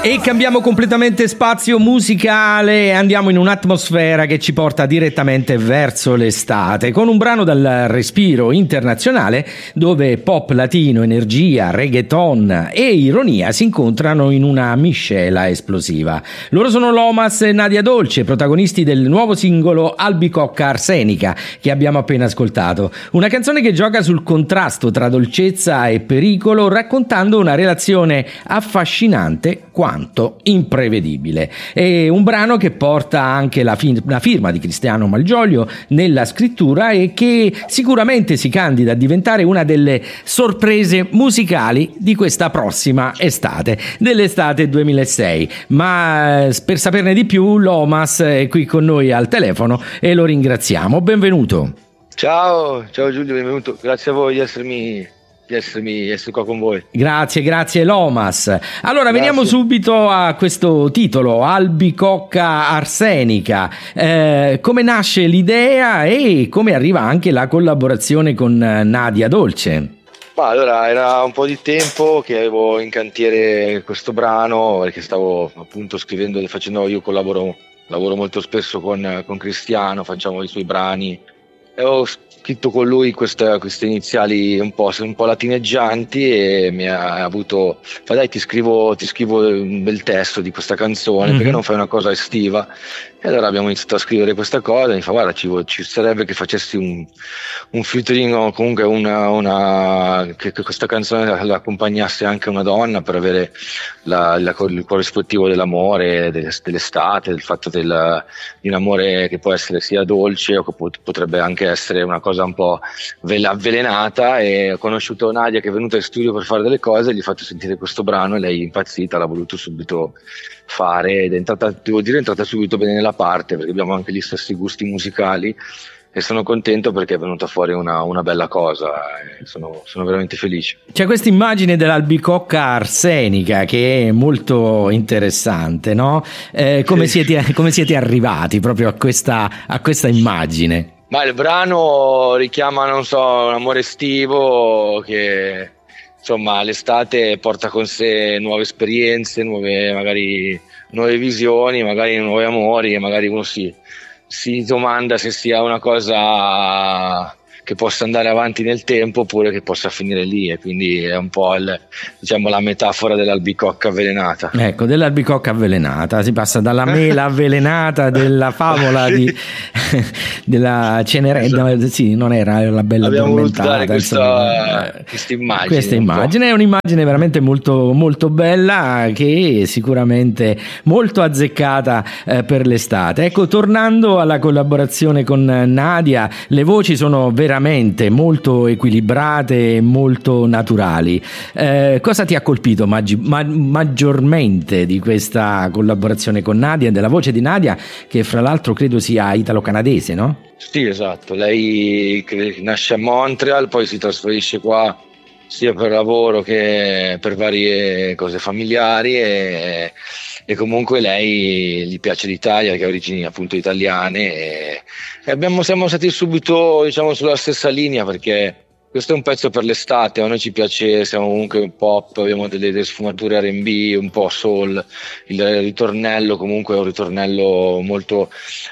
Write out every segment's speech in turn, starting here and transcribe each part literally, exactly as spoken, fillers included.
E cambiamo completamente spazio musicale e andiamo in un'atmosfera che ci porta direttamente verso l'estate, con un brano dal respiro internazionale dove pop latino, energia, reggaeton e ironia si incontrano in una miscela esplosiva. Loro sono Lomas e Nadia Dolce, protagonisti del nuovo singolo Albicocca Arsenica che abbiamo appena ascoltato. Una canzone che gioca sul contrasto tra dolcezza e pericolo, raccontando una relazione affascinante quanto imprevedibile. È un brano che porta anche la, fi- la firma di Cristiano Malgioglio nella scrittura e che sicuramente si candida a diventare una delle sorprese musicali di questa prossima estate, dell'estate duemilasei. Ma per saperne di più, Lomas è qui con noi al telefono e lo ringraziamo. Benvenuto. Ciao, ciao Giulio, benvenuto. Grazie a voi di essermi di essermi essere qua con voi. Grazie, grazie Lomas. Allora Grazie. Veniamo subito a questo titolo, Albicocca Arsenica. Eh, come nasce l'idea e come arriva anche la collaborazione con Nadia Dolce? Ma allora era un po' di tempo che avevo in cantiere questo brano, perché stavo appunto scrivendo e facendo, io collaboro lavoro molto spesso con, con Cristiano, facciamo i suoi brani e ho scritto con lui queste, queste iniziali un po', un po' latineggianti e mi ha avuto, fa dai ti scrivo, ti scrivo un bel testo di questa canzone, mm-hmm. perché non fai una cosa estiva? E allora abbiamo iniziato a scrivere questa cosa e mi fa guarda ci, ci sarebbe che facessi un, un featuring o comunque una, una che, che questa canzone la, la accompagnasse anche una donna per avere la, la, il corrispettivo dell'amore, dell'estate, del fatto del, di un amore che può essere sia dolce o che potrebbe anche essere una cosa un po' avvelenata. E ho conosciuto Nadia che è venuta in studio per fare delle cose, gli ho fatto sentire questo brano e lei è impazzita, l'ha voluto subito fare ed è entrata, devo dire, è entrata subito bene nella parte perché abbiamo anche gli stessi gusti musicali e sono contento perché è venuta fuori una, una bella cosa e sono, sono veramente felice. C'è questa immagine dell'albicocca arsenica che è molto interessante, no? Eh, come, sì. siete, come siete arrivati proprio a questa, a questa immagine? Ma il brano richiama, non so, un amore estivo che insomma l'estate porta con sé nuove esperienze, nuove magari nuove visioni, magari nuovi amori e magari uno si, si domanda se sia una cosa che possa andare avanti nel tempo oppure che possa finire lì, e quindi è un po' il, diciamo la metafora dell'albicocca avvelenata. Ecco, dell'albicocca avvelenata, si passa dalla mela avvelenata della favola di della Cenerentola, esatto. Sì, non era la bella abbiamo addormentata, questa, questa immagine. Questa immagine è un'immagine veramente molto molto bella che è sicuramente molto azzeccata eh, per l'estate. Ecco, tornando alla collaborazione con Nadia, le voci sono veramente veramente molto equilibrate e molto naturali. Eh, cosa ti ha colpito maggi- ma- maggiormente di questa collaborazione con Nadia e della voce di Nadia, che fra l'altro credo sia italo-canadese, no? Sì, esatto, lei nasce a Montreal, poi si trasferisce qua sia per lavoro che per varie cose familiari e, e comunque lei gli piace l'Italia, che ha origini appunto italiane e, e abbiamo, siamo stati subito diciamo sulla stessa linea perché questo è un pezzo per l'estate, a noi ci piace, siamo comunque pop, abbiamo delle, delle sfumature R and B, un po' soul, il ritornello comunque è un ritornello molto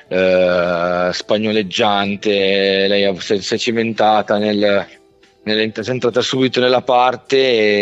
eh, spagnoleggiante, lei si è cimentata nel è entrata subito nella parte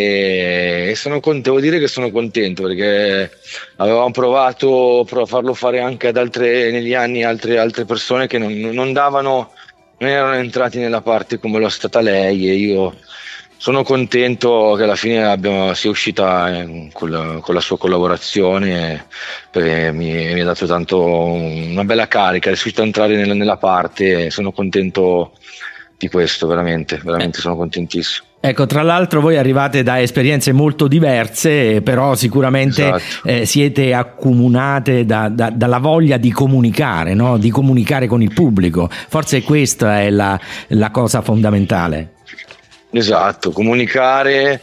e, e sono contento, devo dire che sono contento perché avevamo provato a farlo fare anche ad altre negli anni altre, altre persone che non, non davano, non erano entrati nella parte come lo è stata lei, e io sono contento che alla fine abbiamo, sia uscita eh, con, la, con la sua collaborazione perché mi, mi ha dato tanto una bella carica, è riuscito a entrare nella, nella parte e sono contento di questo, veramente, veramente sono contentissimo. Ecco, tra l'altro voi arrivate da esperienze molto diverse, però sicuramente esatto. eh, siete accomunate da, da, dalla voglia di comunicare, no? Di comunicare con il pubblico. Forse questa è la, la cosa fondamentale. Esatto, comunicare,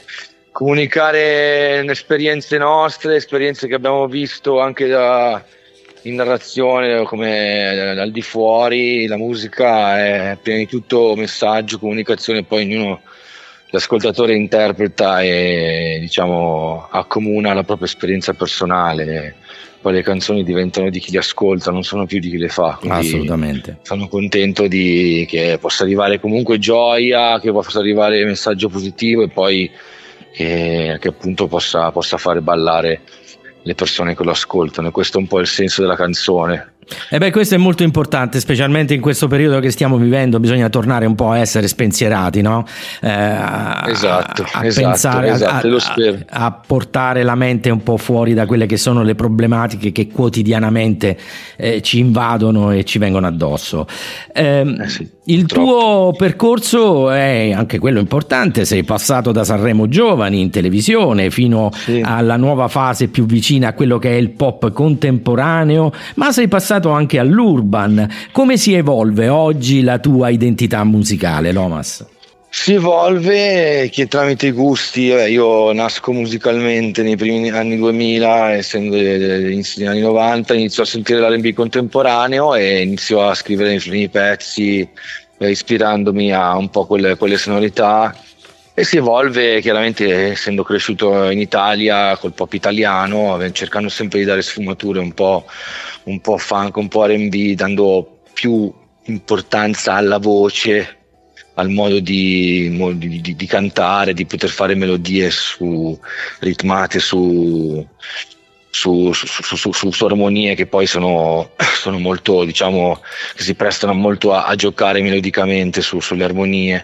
comunicare esperienze nostre, esperienze che abbiamo visto anche da... in narrazione come al di fuori. La musica è prima di tutto messaggio, comunicazione, poi ognuno l'ascoltatore interpreta e diciamo accomuna la propria esperienza personale, poi le canzoni diventano di chi le ascolta, non sono più di chi le fa. Assolutamente. Sono contento di che possa arrivare comunque gioia, che possa arrivare messaggio positivo e poi che, che appunto possa, possa fare ballare le persone che lo ascoltano, e questo è un po' il senso della canzone. E beh, questo è molto importante, specialmente in questo periodo che stiamo vivendo. Bisogna tornare un po' a essere spensierati, no? Eh, a, esatto, a esatto, pensare, esatto, a, lo a, a portare la mente un po' fuori da quelle che sono le problematiche che quotidianamente eh, ci invadono e ci vengono addosso. Eh, eh sì, il troppo. tuo percorso è anche quello importante. Sei passato da Sanremo Giovani in televisione fino sì. alla nuova fase più vicina a quello che è il pop contemporaneo, ma sei passato anche all'urban. Come si evolve oggi la tua identità musicale, Lomas? Si evolve che tramite i gusti. eh, io nasco musicalmente nei primi anni duemila, essendo degli anni novanta, inizio a sentire l'R and B contemporaneo e inizio a scrivere i primi pezzi eh, ispirandomi a un po' quelle, quelle sonorità, e si evolve chiaramente essendo cresciuto in Italia col pop italiano, cercando sempre di dare sfumature un po', un po' funk, un po' R and B, dando più importanza alla voce, al modo di, di, di, di cantare, di poter fare melodie su, ritmate su, su, su, su, su, su, su armonie che poi sono, sono molto, diciamo, che si prestano molto a, a giocare melodicamente su, sulle armonie,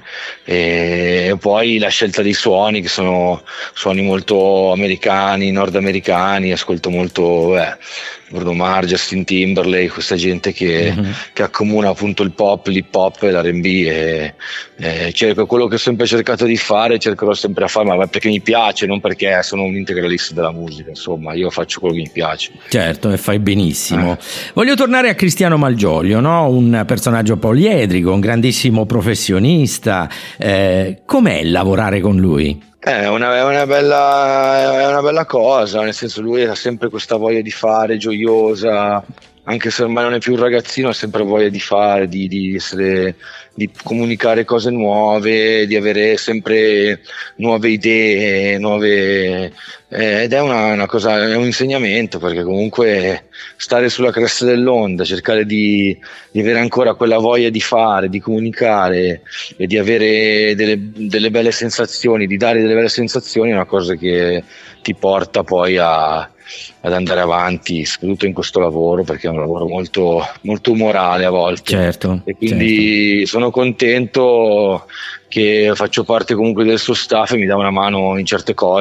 e, e poi la scelta dei suoni, che sono suoni molto americani, nordamericani. Ascolto molto eh, Bruno Mars, Justin Timberlake, questa gente che, mm-hmm. che accomuna appunto il pop, l'hip hop e l'R and B, e, e cerco quello che ho sempre cercato di fare, cercherò sempre a fare, ma perché mi piace, non perché sono un integralista della musica. Insomma, io faccio quello che mi piace. Certo, e fai benissimo. Eh. Voglio tornare a Cristiano Malgioglio, no? Un personaggio poliedrico, un grandissimo professionista. Eh, com'è lavorare con lui? È una, è, una bella, è una bella cosa, nel senso, lui ha sempre questa voglia di fare, gioiosa, anche se ormai non è più un ragazzino, ha sempre voglia di fare, di, di essere, di comunicare cose nuove, di avere sempre nuove idee, nuove, eh, ed è una, una cosa, è un insegnamento, perché comunque stare sulla cresta dell'onda, cercare di, di avere ancora quella voglia di fare, di comunicare e di avere delle, delle belle sensazioni, di dare delle belle sensazioni, è una cosa che ti porta poi a, ad andare avanti, soprattutto in questo lavoro, perché è un lavoro molto, molto umorale a volte. Certo, e quindi certo. Sono contento che faccio parte comunque del suo staff e mi dà una mano in certe cose.